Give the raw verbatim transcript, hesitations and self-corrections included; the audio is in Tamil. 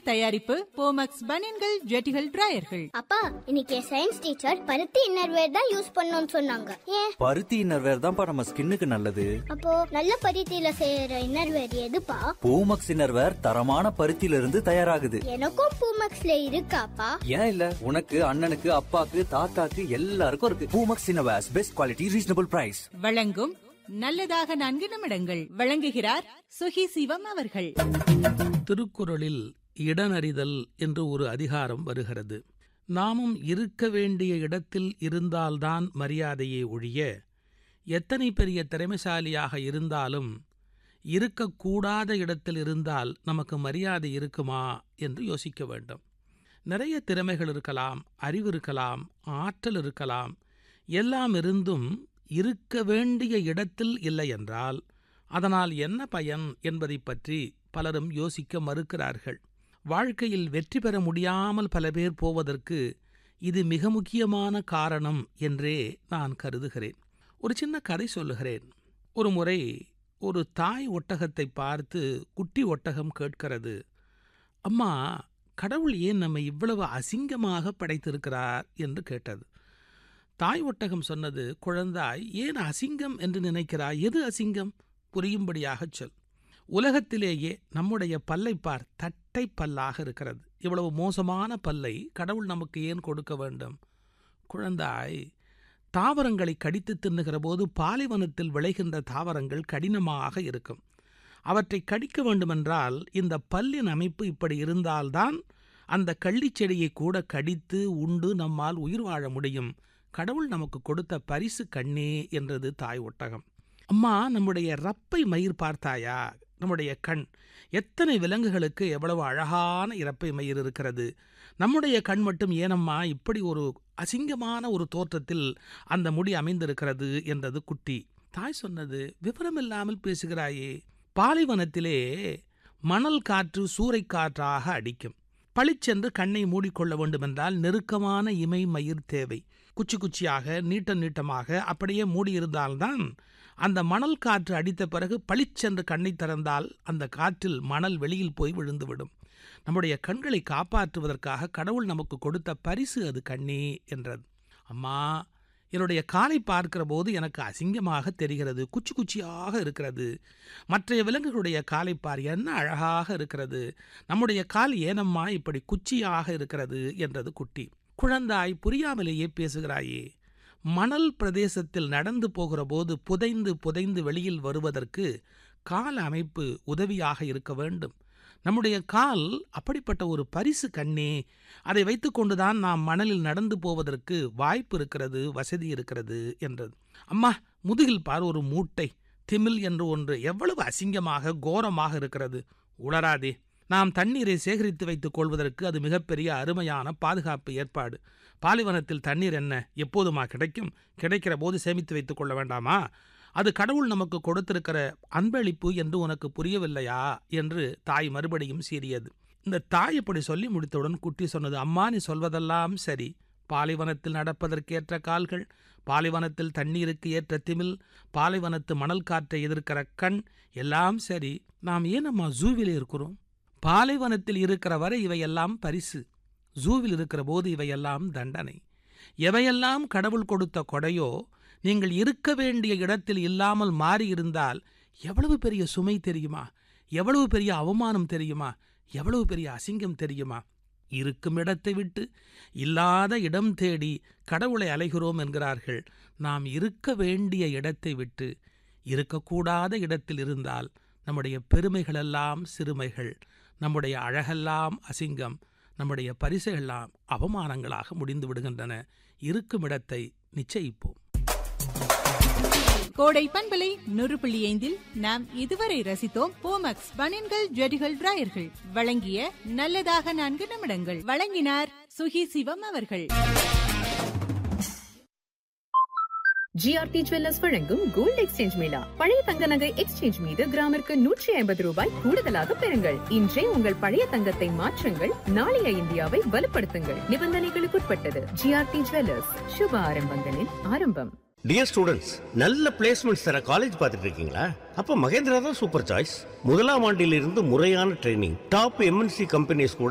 தயாரிப்பு போமக்ஸ் பனியன்கள் ஜெட்டிகள் டிராயர்கள். அப்பா, இன்னைக்கு சயின்ஸ் டீச்சர் பருத்தி இன்னர்வேர் தான் யூஸ் பண்ணணும்னு சொன்னாங்க. ஏன்? பருத்தி இன்னர்வேர் தான்ப்பா நம்ம ஸ்கின்னுக்கு நல்லது. அப்போ நல்ல பருத்தியில செய்யற இன்னர்வேர் எதுப்பா? பூமக்ஸ் இன்னர்வேர் தரமான பருத்தியில இருந்து தயாராகுது. எனக்கும் பூமக்ஸ்ல இருக்காப்பா? ஏன் இல்ல, உனக்கு அண்ணனுக்கு அப்பாக்கு தாத்தாக்கு எல்லாருக்கும் இருக்கு. Poomex innerwear, best quality, reasonable price. வழங்கும் நல்லதாக நான்கு நிமிடங்கள். வழங்குகிறார் சுகி சிவம் அவர்கள். திருக்குறளில் இடனறிதல் என்று ஒரு அதிகாரம் வருகிறது. நாமும் இருக்க வேண்டிய இடத்தில் இருந்தால்தான் மரியாதையை ஒழிய, எத்தனை பெரிய திறமைசாலியாக இருந்தாலும் இருக்கக்கூடாத இடத்தில் இருந்தால் நமக்கு மரியாதை இருக்குமா என்று யோசிக்க வேண்டும். நிறைய திறமைகள் இருக்கலாம், அறிவு இருக்கலாம், ஆற்றல் இருக்கலாம். எல்லாம் இருந்தும் இருக்க வேண்டிய இடத்தில் இல்லை என்றால் அதனால் என்ன பயன் என்பதை பற்றி பலரும் யோசிக்க மறுக்கிறார்கள். வாழ்க்கையில் வெற்றி பெற முடியாமல் பல பேர் போவதற்கு இது மிக முக்கியமான காரணம் என்றே நான் கருதுகிறேன். ஒரு சின்ன கதை சொல்லுகிறேன். ஒரு முறை ஒரு தாய் ஒட்டகத்தை பார்த்து குட்டி ஒட்டகம் கேட்கிறது, அம்மா, கடவுள் ஏன் நம்மை இவ்வளவு அசிங்கமாக படைத்திருக்கிறார் என்று கேட்டது. தாய் ஒட்டகம் சொன்னது, குழந்தாய், ஏன் அசிங்கம் என்று நினைக்கிறாய்? எது அசிங்கம்? புரியும்படியாகச் சொல். உலகத்திலேயே நம்முடைய பல்லை பார், தட்டை பல்லாக இருக்கிறது. இவ்வளவு மோசமான பல்லை கடவுள் நமக்கு ஏன் கொடுக்க வேண்டும்? குழந்தாய், தாவரங்களை கடித்து தின்னுகிற போது பாலைவனத்தில் விளைகின்ற தாவரங்கள் கடினமாக இருக்கும். அவற்றை கடிக்க வேண்டுமென்றால் இந்த பல்லின் அமைப்பு இப்படி இருந்தால்தான் அந்த கள்ளிச்செடியை கூட கடித்து உண்டு நம்மால் உயிர் வாழ முடியும். கடவுள் நமக்கு கொடுத்த பரிசு கண்ணே என்றது தாய் ஒட்டகம். அம்மா, நம்முடைய ரப்பை மயிர் பார்த்தாயா? நம்முடைய கண், எத்தனை விலங்குகளுக்கு எவ்வளவு அழகான இரப்பை மயிர் இருக்கிறது. நம்முடைய கண் மட்டும் ஏனம்மா இப்படி ஒரு அசிங்கமான ஒரு தோற்றத்தில் அந்த முடி அமைந்திருக்கிறது என்றது குட்டி. தாய் சொன்னது, விவரமில்லாமல் பேசுகிறாயே. பாலைவனத்திலே மணல் காற்று சூறை காற்றாக அடிக்கும். பளிச்சென்று கண்ணை மூடிக்கொள்ள வேண்டுமென்றால் நெருக்கமான இமை மயிர் தேவை. குச்சி குச்சியாக நீட்ட நீட்டமாக அப்படியே மூடியிருந்தால்தான் அந்த மணல் காற்று அடித்த பிறகு பளிச்சென்று கண்ணை திறந்தால் அந்த காற்றில் மணல் வெளியில் போய் விழுந்துவிடும். நம்முடைய கண்களை காப்பாற்றுவதற்காக கடவுள் நமக்கு கொடுத்த பரிசு அது கண்ணே என்றது. அம்மா, என்னுடைய காலை பார்க்கிற போது எனக்கு அசிங்கமாக தெரிகிறது, குச்சி குச்சியாக இருக்கிறது. மற்றைய விலங்குகளுடைய காலை பார், என்ன அழகாக இருக்கிறது. நம்முடைய கால் ஏனம்மா இப்படி குச்சியாக இருக்கிறது என்றது குட்டி. குழந்தாய், புரியாமலேயே பேசுகிறாயே. மணல் பிரதேசத்தில் நடந்து போகிற போது புதைந்து புதைந்து வெளியில் வருவதற்கு கால் அமைப்பு உதவியாக இருக்க வேண்டும். நம்முடைய கால் அப்படிப்பட்ட ஒரு பரிசு கண்ணே. அதை வைத்துக்கொண்டுதான் நாம் மணலில் நடந்து போவதற்கு வாய்ப்பு இருக்கிறது, வசதி இருக்கிறது என்றது. அம்மா, முதுகில் பார், ஒரு மூட்டை திமில் என்று ஒன்று, எவ்வளவு அசிங்கமாக கோரமாக இருக்கிறது. உளராதே. நாம் தண்ணீரை சேகரித்து வைத்துக் கொள்வதற்கு அது மிகப்பெரிய அருமையான பாதுகாப்பு ஏற்பாடு. பாலைவனத்தில் தண்ணீர் என்ன எப்போதுமா கிடைக்கும்? கிடைக்கிற போது சேமித்து வைத்துக் கொள்ள வேண்டாமா? அது கடவுள் நமக்கு கொடுத்திருக்கிற அன்பளிப்பு என்று உனக்கு புரியவில்லையா என்று தாய் மறுபடியும் சீறியது. இந்த தாய் இப்படி சொல்லி முடித்தவுடன் குட்டி சொன்னது, அம்மா, நீ சொல்வதெல்லாம் சரி. பாலைவனத்தில் நடப்பதற்கேற்ற கால்கள், பாலைவனத்தில் தண்ணீருக்கு ஏற்ற திமில், பாலைவனத்து மணல் காற்றை எதிர்க்கிற கண், எல்லாம் சரி. நாம் ஏன் அம்மா ஜூவில் இருக்கிறோம்? பாலைவனத்தில் இருக்கிற வரை இவையெல்லாம் பரிசு, ஜூவில் இருக்கிற போது இவையெல்லாம் தண்டனை. எவையெல்லாம் கடவுள் கொடுத்த கொடையோ, நீங்கள் இருக்க வேண்டிய இடத்தில் இல்லாமல் மாறியிருந்தால் எவ்வளவு பெரிய சுமை தெரியுமா? எவ்வளவு பெரிய அவமானம் தெரியுமா? எவ்வளவு பெரிய அசிங்கம் தெரியுமா? இருக்கும் இடத்தை விட்டு இல்லாத இடம் தேடி கடவுளை அலைகிறோம் என்கிறார்கள். நாம் இருக்க வேண்டிய இடத்தை விட்டு இருக்கக்கூடாத இடத்தில் இருந்தால் நம்முடைய பெருமைகளெல்லாம் சிறுமைகள், நம்முடைய அழகெல்லாம் அசிங்கம், நம்முடைய பரிசுகளெல்லாம் அவமானங்களாக முடிந்து விடுகின்றன. இருக்கும் இடத்தை நிச்சயிப்போம். கோடை பண்பலை நூறு புள்ளி ஐந்தில் நாம் இதுவரை ரசித்தோம் போமக்ஸ் பனியன்கள் ஜெட்டிகள் டிராயர்கள் வழங்கிய நல்லதாக நான்கு நிமிடங்கள். வழங்கினார் சுகி சிவம் அவர்கள். ஜிஆர்டி ஜுவல்லர்ஸ் வழங்கும் கோல்ட் எக்ஸ்சேஞ்ச் மேளா. பழைய தங்க நகை எக்ஸ்சேஞ்ச் மீது கிராமிற்கு நூற்றி ஐம்பது ரூபாய் கூடுதலாக பெறுங்கள். இன்றே உங்கள் பழைய தங்கத்தை மாற்றுங்கள், நாளைய இந்தியாவை வலுப்படுத்துங்கள். நிபந்தனைகளுக்குட்பட்டது. ஜிஆர்டி ஜுவல்லர்ஸ், சுப ஆரம்பங்களின் ஆரம்பம். டியர் ஸ்டூடெண்ட்ஸ், நல்ல பிளேஸ்மெண்ட்ஸ் தர காலேஜ் பார்த்துட்டு இருக்கீங்களா? அப்ப மகேந்திரா தான் சூப்பர் சாய்ஸ். முதலாம் ஆண்டிலிருந்து முறையான ட்ரைனிங், டாப் எம்என்சி கம்பெனிஸ் கூட